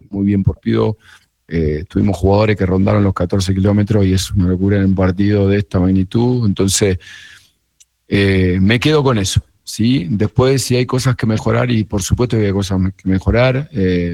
muy bien por Pido. Tuvimos jugadores que rondaron los 14 kilómetros y es una locura en un partido de esta magnitud. Entonces, me quedo con eso, ¿sí? Después, si hay cosas que mejorar, y por supuesto que hay cosas que mejorar,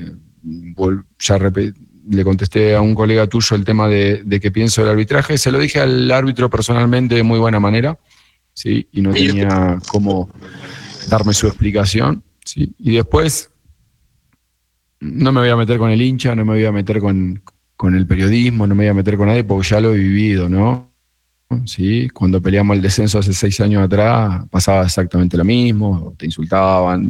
le contesté a un colega tuyo el tema de qué pienso del arbitraje. Se lo dije al árbitro personalmente de muy buena manera, ¿sí? Y no tenía cómo darme su explicación, ¿sí? Y después, no me voy a meter con el hincha, no me voy a meter con el periodismo, no me voy a meter con nadie porque ya lo he vivido, ¿no? ¿Sí? Cuando peleamos el descenso hace 6 años atrás, pasaba exactamente lo mismo, te insultaban,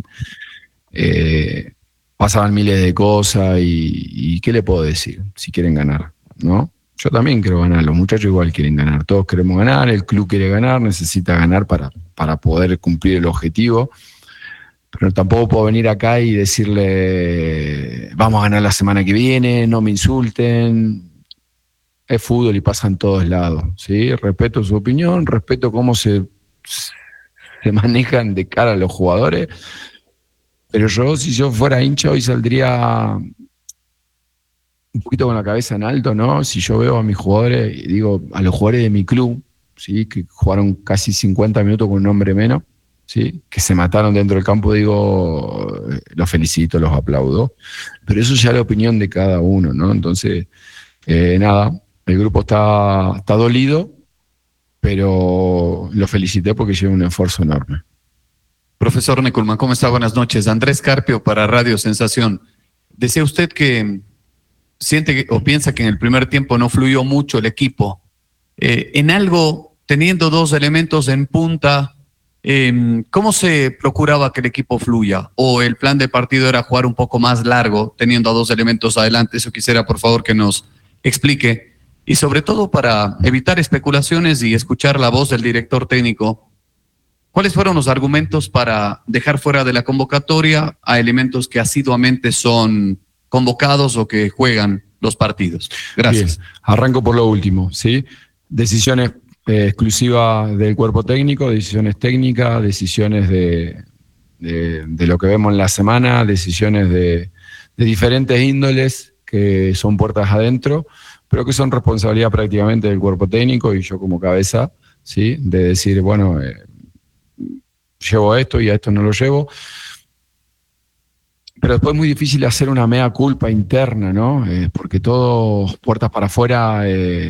pasaban miles de cosas y ¿qué le puedo decir? Si quieren ganar, ¿no? Yo también quiero ganar, los muchachos igual quieren ganar, todos queremos ganar, el club quiere ganar, necesita ganar para poder cumplir el objetivo. Pero tampoco puedo venir acá y decirle vamos a ganar la semana que viene, no me insulten. Es fútbol y pasa en todos lados, ¿sí? Respeto su opinión, respeto cómo se manejan de cara a los jugadores. Pero si yo fuera hincha, hoy saldría un poquito con la cabeza en alto, ¿no? Si yo veo a mis jugadores, digo, a los jugadores de mi club, ¿sí? Que jugaron casi 50 minutos con un hombre menos, ¿sí? Que se mataron dentro del campo, digo, los felicito, los aplaudo. Pero eso ya es la opinión de cada uno, ¿no? Entonces, nada, el grupo está dolido, pero lo felicité porque lleva un esfuerzo enorme. Profesor Neckelmann, ¿cómo está? Buenas noches. Andrés Carpio para Radio Sensación. Decía usted que siente o piensa que en el primer tiempo no fluyó mucho el equipo. En algo, teniendo 2 elementos en punta, ¿cómo se procuraba que el equipo fluya? ¿O el plan de partido era jugar un poco más largo, teniendo a 2 elementos adelante? Eso quisiera, por favor, que nos explique. Y sobre todo para evitar especulaciones y escuchar la voz del director técnico, ¿cuáles fueron los argumentos para dejar fuera de la convocatoria a elementos que asiduamente son convocados o que juegan los partidos? Gracias. Bien, arranco por lo último, ¿sí? Decisiones exclusivas del cuerpo técnico, decisiones técnicas, decisiones de lo que vemos en la semana, decisiones de diferentes índoles que son puertas adentro, pero que son responsabilidad prácticamente del cuerpo técnico y yo como cabeza, ¿sí? De decir, bueno, llevo esto y a esto no lo llevo. Pero después es muy difícil hacer una mea culpa interna, ¿no? Porque todo puertas para afuera,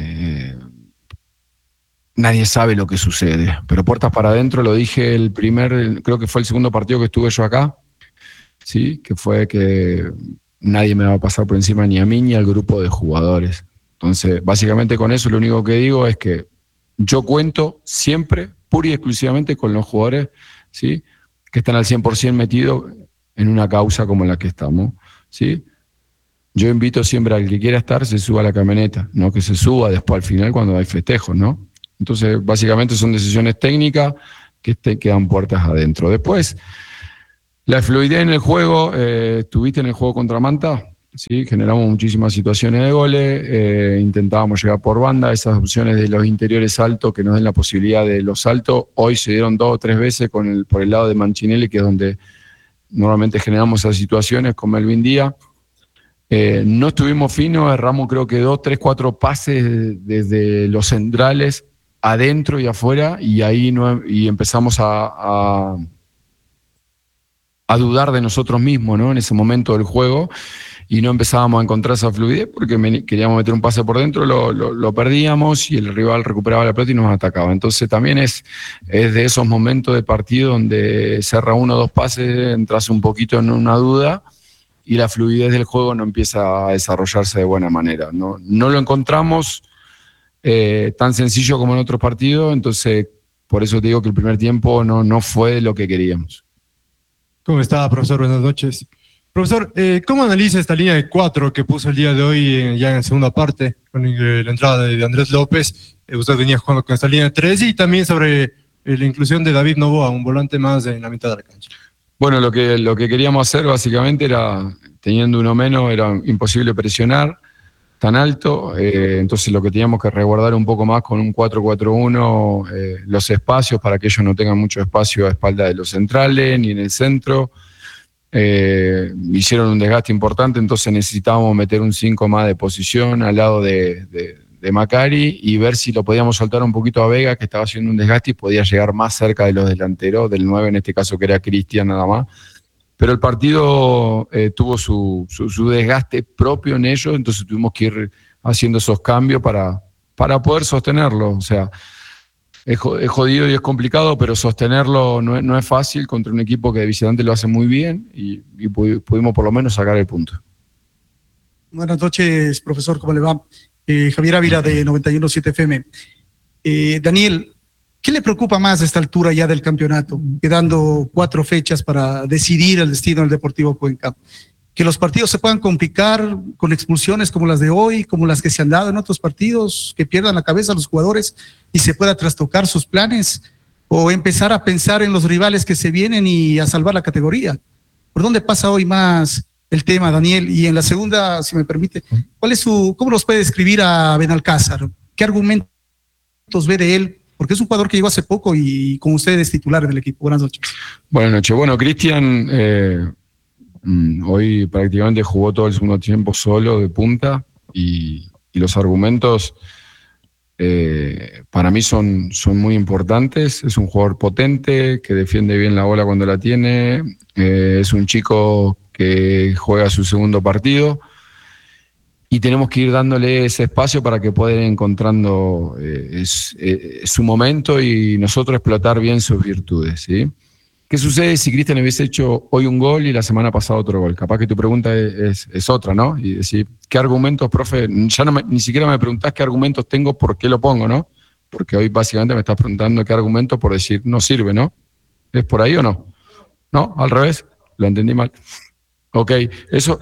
nadie sabe lo que sucede. Pero puertas para adentro, lo dije creo que fue el segundo partido que estuve yo acá, ¿sí? Que fue que nadie me va a pasar por encima ni a mí ni al grupo de jugadores. Entonces, básicamente con eso lo único que digo es que yo cuento siempre, pura y exclusivamente con los jugadores, ¿sí? Que están al 100% metidos en una causa como la que estamos, ¿sí? Yo invito siempre al que quiera estar, se suba a la camioneta, no que se suba después al final cuando hay festejos, ¿no? Entonces, básicamente son decisiones técnicas que quedan puertas adentro. Después, la fluidez en el juego, estuviste en el juego contra Manta, ¿sí? Generamos muchísimas situaciones de goles, intentábamos llegar por banda, esas opciones de los interiores altos que nos den la posibilidad de los saltos, hoy se dieron 2 o 3 veces por el lado de Manchinelli, que es donde normalmente generamos esas situaciones con Melvin Díaz. No estuvimos finos, erramos creo que 2, 3, 4 pases desde los centrales adentro y afuera, y ahí y empezamos a dudar de nosotros mismos, ¿no? En ese momento del juego, y no empezábamos a encontrar esa fluidez porque queríamos meter un pase por dentro, lo perdíamos y el rival recuperaba la pelota y nos atacaba. Entonces también es de esos momentos de partido donde cerra 1 o 2 pases, entras un poquito en una duda y la fluidez del juego no empieza a desarrollarse de buena manera. No lo encontramos tan sencillo como en otros partidos, entonces por eso te digo que el primer tiempo no fue lo que queríamos. ¿Cómo está, profesor? Buenas noches. Profesor, ¿cómo analiza esta línea de 4 que puso el día de hoy ya en segunda parte, con la entrada de Andrés López? Usted venía jugando con esta línea de 3 y también sobre la inclusión de David Noboa, un volante más en la mitad de la cancha. Bueno, lo que queríamos hacer básicamente era, teniendo uno menos, era imposible presionar tan alto, entonces lo que teníamos que resguardar un poco más con un 4-4-1, los espacios para que ellos no tengan mucho espacio a espalda de los centrales ni en el centro. hicieron un desgaste importante, entonces necesitábamos meter un 5 más de posición al lado de Macari y ver si lo podíamos soltar un poquito a Vega, que estaba haciendo un desgaste y podía llegar más cerca de los delanteros, del 9 en este caso que era Cristian nada más. Pero el partido tuvo su desgaste propio en ello, entonces tuvimos que ir haciendo esos cambios para poder sostenerlo. O sea, es jodido y es complicado, pero sostenerlo no es fácil contra un equipo que de visitante lo hace muy bien y pudimos por lo menos sacar el punto. Buenas noches, profesor, ¿cómo le va? Javier Ávila de 91.7 FM. Daniel, ¿qué le preocupa más a esta altura ya del campeonato? Quedando 4 fechas para decidir el destino del Deportivo Cuenca. Que los partidos se puedan complicar con expulsiones como las de hoy, como las que se han dado en otros partidos, que pierdan la cabeza los jugadores y se pueda trastocar sus planes, o empezar a pensar en los rivales que se vienen y a salvar la categoría. ¿Por dónde pasa hoy más el tema, Daniel? Y en la segunda, si me permite, ¿cómo nos puede describir a Benalcázar? ¿Qué argumentos ve de él? Porque es un jugador que llegó hace poco y con ustedes titular en el equipo. Buenas noches. Buenas noches. Bueno, Cristian hoy prácticamente jugó todo el segundo tiempo solo de punta y los argumentos para mí son muy importantes. Es un jugador potente, que defiende bien la bola cuando la tiene, es un chico que juega su segundo partido y tenemos que ir dándole ese espacio para que pueda ir encontrando su momento y nosotros explotar bien sus virtudes, ¿sí? ¿Qué sucede si Cristian hubiese hecho hoy un gol y la semana pasada otro gol? Capaz que tu pregunta es otra, ¿no? Y decir, ¿qué argumentos, profe? Ya ni siquiera me preguntás qué argumentos tengo, por qué lo pongo, ¿no? Porque hoy básicamente me estás preguntando qué argumentos por decir no sirve, ¿no? ¿Es por ahí o no? ¿No? Al revés, lo entendí mal. Ok, eso.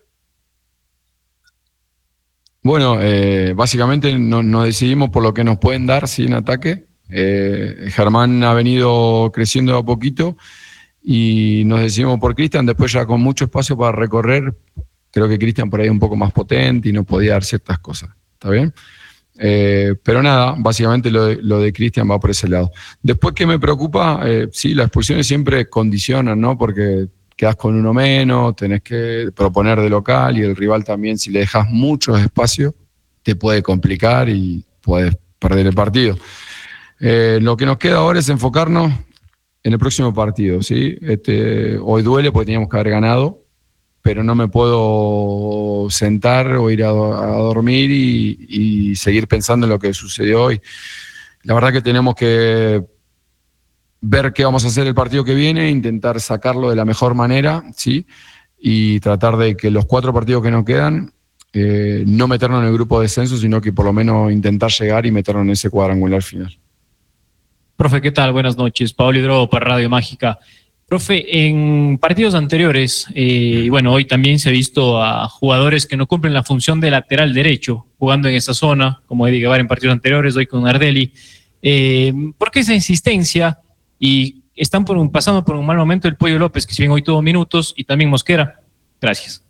Bueno, básicamente nos decidimos por lo que nos pueden dar sin ataque. Germán ha venido creciendo a poquito y nos decidimos por Cristian, después ya con mucho espacio para recorrer. Creo que Cristian por ahí es un poco más potente y nos podía dar ciertas cosas, ¿está bien? Pero nada, básicamente lo de Cristian va por ese lado. Después, ¿qué me preocupa? Sí, las expulsiones siempre condicionan, ¿no? Porque quedás con uno menos, tenés que proponer de local y el rival también, si le dejas muchos espacios, te puede complicar y puedes perder el partido. Lo que nos queda ahora es enfocarnos en el próximo partido, ¿sí? Hoy duele porque teníamos que haber ganado, pero no me puedo sentar o ir a dormir y seguir pensando en lo que sucedió hoy. La verdad que tenemos que ver qué vamos a hacer el partido que viene, intentar sacarlo de la mejor manera, ¿sí? Y tratar de que los 4 partidos que nos quedan, no meternos en el grupo de descenso, sino que por lo menos intentar llegar y meternos en ese cuadrangular final. Profe, ¿qué tal? Buenas noches. Pablo Hidrobo para Radio Mágica. Profe, en partidos anteriores, y bueno, hoy también se ha visto a jugadores que no cumplen la función de lateral derecho, jugando en esa zona, como Eddie Guevara en partidos anteriores, hoy con Nardelli. ¿Por qué esa insistencia? Y están pasando por un mal momento el Pollo López, que si bien hoy tuvo minutos, y también Mosquera. Gracias.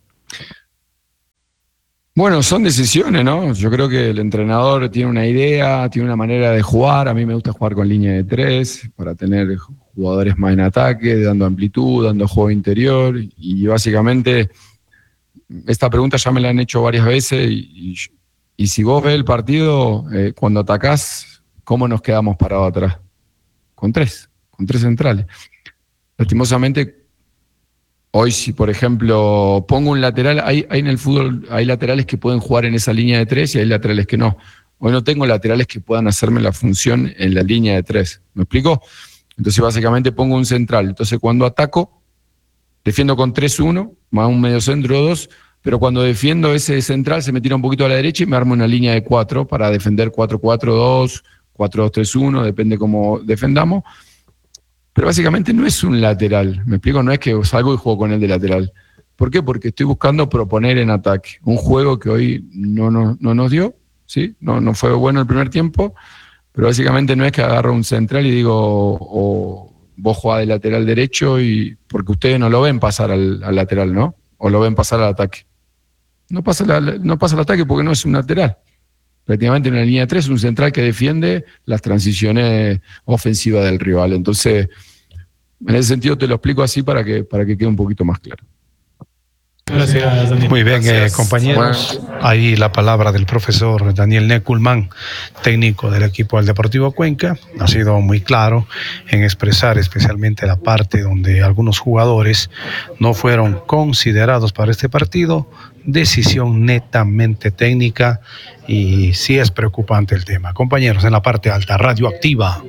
Bueno, son decisiones, ¿no? Yo creo que el entrenador tiene una idea, tiene una manera de jugar. A mí me gusta jugar con línea de 3 para tener jugadores más en ataque, dando amplitud, dando juego interior. Y básicamente esta pregunta ya me la han hecho varias veces y si vos ves el partido, cuando atacás, ¿cómo nos quedamos parados atrás? Con 3 centrales. Lastimosamente, hoy si por ejemplo pongo un lateral, hay en el fútbol hay laterales que pueden jugar en esa línea de 3 y hay laterales que no. Hoy no tengo laterales que puedan hacerme la función en la línea de 3. ¿Me explico? Entonces básicamente pongo un central. Entonces cuando ataco, defiendo con 3-1, más un mediocentro 2, pero cuando defiendo ese central se me tira un poquito a la derecha y me armo una línea de 4 para defender 4-4-2, 4-2-3-1, depende cómo defendamos. Pero básicamente no es un lateral, ¿me explico? No es que salgo y juego con él de lateral. ¿Por qué? Porque estoy buscando proponer en ataque. Un juego que hoy no nos dio, ¿sí? No fue bueno el primer tiempo, pero básicamente no es que agarro un central y digo, vos jugás de lateral derecho y porque ustedes no lo ven pasar al lateral, ¿no? O lo ven pasar al ataque. No pasa al ataque porque no es un lateral. Prácticamente en la línea 3 un central que defiende las transiciones ofensivas del rival. Entonces, En ese sentido te lo explico así para que quede un poquito más claro. Gracias, Daniel. Muy bien, compañeros. Ahí la palabra del profesor Daniel Neculman, técnico del equipo del Deportivo Cuenca. Ha sido muy claro en expresar especialmente la parte donde algunos jugadores no fueron considerados para este partido. Decisión netamente técnica y sí es preocupante el tema. Compañeros, en la parte alta, radioactiva.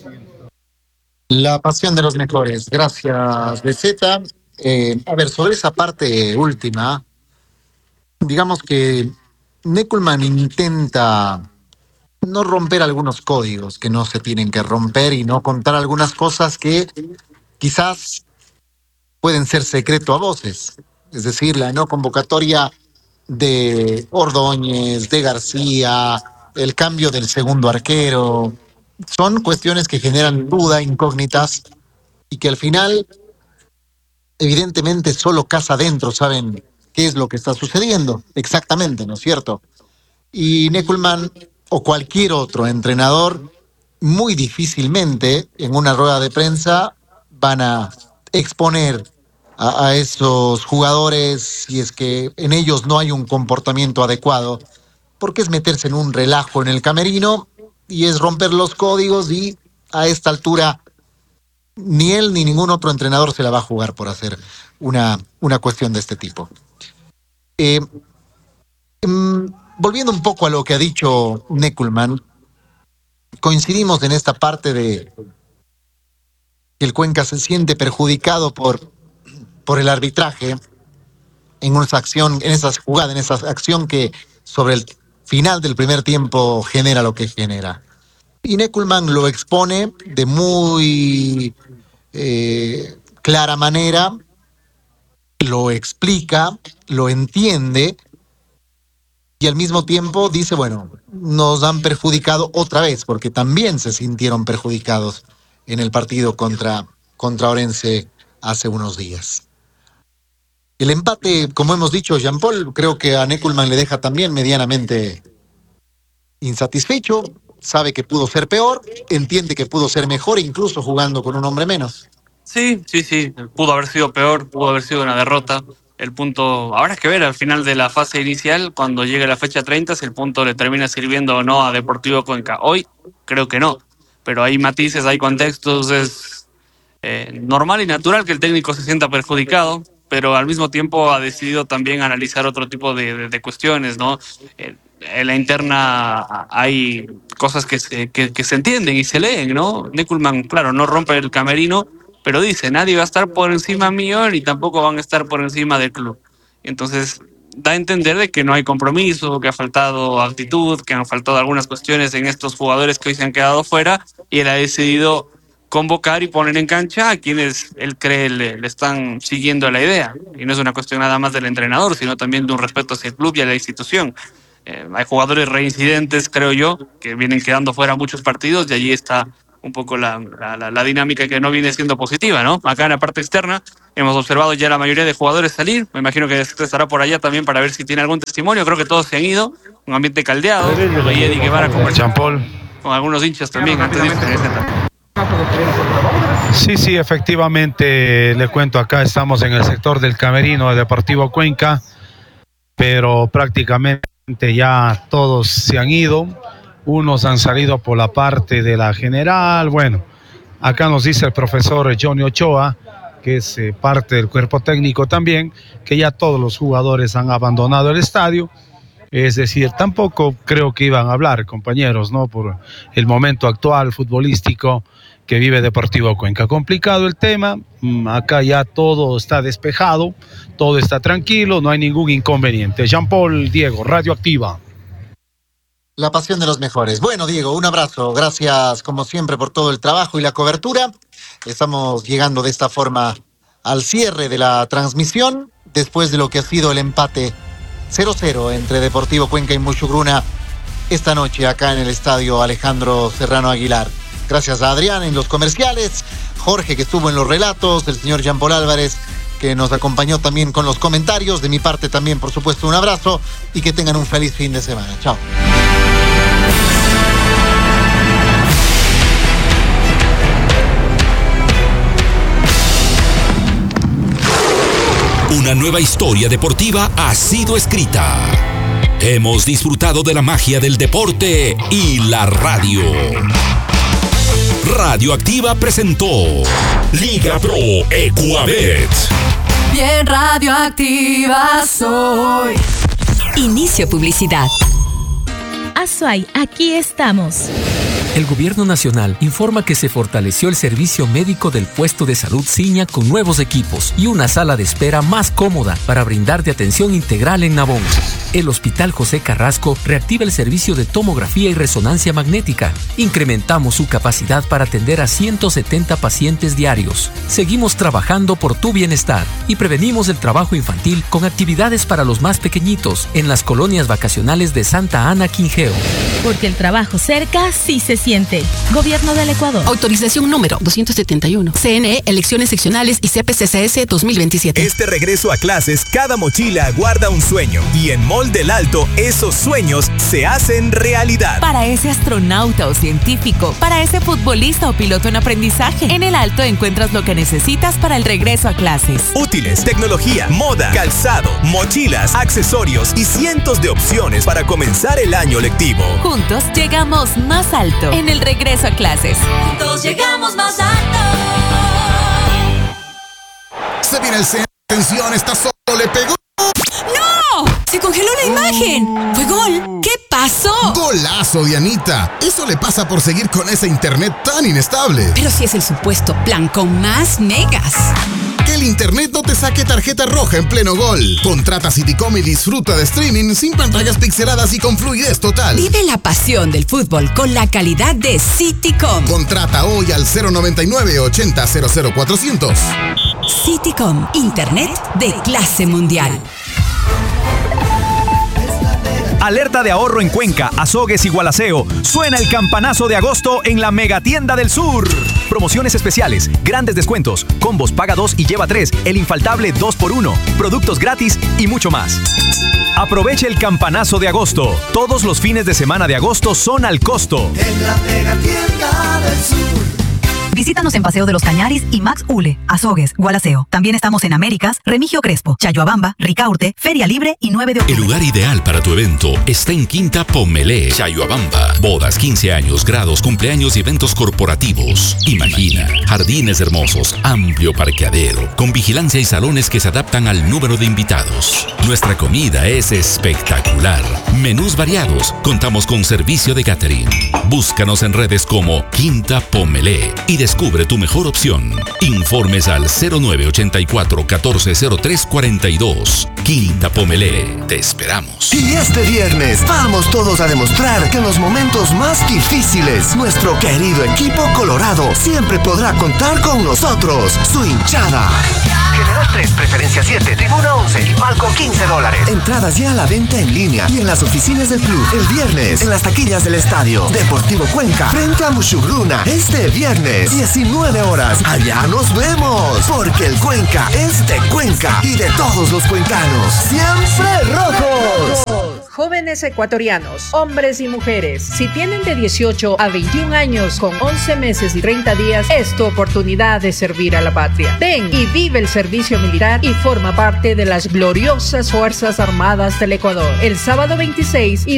La pasión de los mejores. Gracias, Beceta. A ver, sobre esa parte última, digamos que Neculman intenta no romper algunos códigos que no se tienen que romper y no contar algunas cosas que quizás pueden ser secreto a voces. Es decir, la no convocatoria de Ordóñez, de García, el cambio del segundo arquero, son cuestiones que generan duda, incógnitas y que al final evidentemente solo casa adentro saben qué es lo que está sucediendo exactamente, ¿no es cierto? Y Neculman o cualquier otro entrenador muy difícilmente en una rueda de prensa van a exponer a esos jugadores si es que en ellos no hay un comportamiento adecuado, porque es meterse en un relajo en el camerino y es romper los códigos y a esta altura ni él ni ningún otro entrenador se la va a jugar por hacer una cuestión de este tipo. Volviendo un poco a lo que ha dicho Neculman, coincidimos en esta parte de que el Cuenca se siente perjudicado por el arbitraje en esa acción, en esa jugada, en esa acción que sobre el final del primer tiempo genera lo que genera. Y Neculman lo expone de muy clara manera, lo explica, lo entiende y al mismo tiempo dice, bueno, nos han perjudicado otra vez porque también se sintieron perjudicados en el partido contra Orense hace unos días. El empate, como hemos dicho, Jean-Paul, creo que a Neculman le deja también medianamente insatisfecho. Sabe que pudo ser peor, entiende que pudo ser mejor, incluso jugando con un hombre menos. Sí. Pudo haber sido peor, pudo haber sido una derrota. El punto, habrá que ver al final de la fase inicial, cuando llegue la fecha 30, si el punto le termina sirviendo o no a Deportivo Cuenca. Hoy creo que no, pero hay matices, hay contextos, es normal y natural que el técnico se sienta perjudicado, pero al mismo tiempo ha decidido también analizar otro tipo de cuestiones, ¿no? En la interna hay cosas que se entienden y se leen, ¿no? Neculman, claro, no rompe el camerino, pero dice, nadie va a estar por encima mío ni tampoco van a estar por encima del club. Entonces, da a entender de que no hay compromiso, que ha faltado actitud, que han faltado algunas cuestiones en estos jugadores que hoy se han quedado fuera, y él ha decidido convocar y poner en cancha a quienes él cree le están siguiendo la idea. Y no es una cuestión nada más del entrenador, sino también de un respeto hacia el club y a la institución. Hay jugadores reincidentes, creo yo, que vienen quedando fuera muchos partidos y allí está un poco la dinámica que no viene siendo positiva, ¿no? Acá en la parte externa hemos observado ya la mayoría de jugadores salir. Me imagino que estará por allá también para ver si tiene algún testimonio. Creo que todos se han ido. Un ambiente caldeado. Y Eddie Guevara conversar con algunos hinchas también antes de irse. Sí, efectivamente, le cuento, acá estamos en el sector del camerino de Deportivo Cuenca, pero prácticamente ya todos se han ido. Unos han salido por la parte de la general. Bueno, acá nos dice el profesor Johnny Ochoa, que es parte del cuerpo técnico también, que ya todos los jugadores han abandonado el estadio. Es decir, tampoco creo que iban a hablar, compañeros, ¿no? Por el momento actual futbolístico que vive Deportivo Cuenca. Complicado el tema, acá ya todo está despejado, todo está tranquilo, no hay ningún inconveniente. Jean-Paul, Diego, Radioactiva. La pasión de los mejores. Bueno, Diego, un abrazo. Gracias, como siempre, por todo el trabajo y la cobertura. Estamos llegando de esta forma al cierre de la transmisión, después de lo que ha sido el empate 0-0 entre Deportivo Cuenca y Muchugruna esta noche acá en el estadio Alejandro Serrano Aguilar. Gracias a Adrián en los comerciales, Jorge que estuvo en los relatos, el señor Jean-Paul Álvarez que nos acompañó también con los comentarios. De mi parte también, por supuesto, un abrazo y que tengan un feliz fin de semana. Chao. Una nueva historia deportiva ha sido escrita. Hemos disfrutado de la magia del deporte y la radio. Radioactiva presentó Liga Pro Ecuabet. Bien radioactiva soy. Inicio publicidad. Azuay, aquí estamos. El Gobierno Nacional informa que se fortaleció el servicio médico del puesto de salud Ciña con nuevos equipos y una sala de espera más cómoda para brindarte atención integral en Nabón. El Hospital José Carrasco reactiva el servicio de tomografía y resonancia magnética. Incrementamos su capacidad para atender a 170 pacientes diarios. Seguimos trabajando por tu bienestar y prevenimos el trabajo infantil con actividades para los más pequeñitos en las colonias vacacionales de Santa Ana, Quingeo. Porque el trabajo cerca sí se siente. Gobierno del Ecuador. Autorización número 271. CNE, elecciones seccionales y CPCCS 2027. Este regreso a clases, cada mochila guarda un sueño. Y en Mall del Alto, esos sueños se hacen realidad. Para ese astronauta o científico, para ese futbolista o piloto en aprendizaje, en el Alto encuentras lo que necesitas para el regreso a clases. Útiles, tecnología, moda, calzado, mochilas, accesorios y cientos de opciones para comenzar el año lectivo. Juntos llegamos más alto en el regreso a clases. Juntos llegamos más alto. Se viene el centro. Atención, está solo, le pegó. ¡No! ¡Se congeló la imagen! ¡Fue gol! ¿Qué pasó? Golazo, Dianita. Eso le pasa por seguir con ese internet tan inestable. Pero si es el supuesto plan con más megas. Que el internet no te saque tarjeta roja en pleno gol. Contrata Citycom y disfruta de streaming sin pantallas pixeladas y con fluidez total. Vive la pasión del fútbol con la calidad de Citycom. Contrata hoy al 099 80 00400. Citycom, internet de clase mundial. Alerta de ahorro en Cuenca, Azogues y Gualaceo. Suena el campanazo de agosto en la Megatienda del Sur. Promociones especiales, grandes descuentos, combos paga 2 y lleva 3, el infaltable 2x1, productos gratis y mucho más. Aproveche el campanazo de agosto. Todos los fines de semana de agosto son al costo. En la Megatienda del Sur. Visítanos en Paseo de los Cañaris y Max Ule, Azogues, Gualaceo. También estamos en Américas, Remigio Crespo, Chayoabamba, Ricaurte, Feria Libre y 9 de octubre. El lugar ideal para tu evento está en Quinta Pomelé, Chayoabamba. Bodas, 15 años, grados, cumpleaños y eventos corporativos. Imagina, jardines hermosos, amplio parqueadero, con vigilancia y salones que se adaptan al número de invitados. Nuestra comida es espectacular. Menús variados. Contamos con servicio de catering. Búscanos en redes como Quinta Pomelé y descubre tu mejor opción. Informes al 0984 1403 42. Quinta Pomelé, te esperamos. Y este viernes vamos todos a demostrar que en los momentos más difíciles, nuestro querido equipo colorado siempre podrá contar con nosotros, su hinchada. General 3, preferencia 7, tribuna 11 y palco $15. Entradas ya a la venta en línea y en las oficinas del club. El viernes, en las taquillas del estadio Deportivo Cuenca, frente a Mushugruna. Este viernes, 19 horas. Allá nos vemos, porque el Cuenca es de Cuenca y de todos los cuencanos. ¡Siempre rojos! Jóvenes ecuatorianos, hombres y mujeres, si tienen de 18 a 21 años con 11 meses y 30 días, es tu oportunidad de servir a la patria. Ven y vive el servicio militar y forma parte de las gloriosas Fuerzas Armadas del Ecuador. El sábado 26 y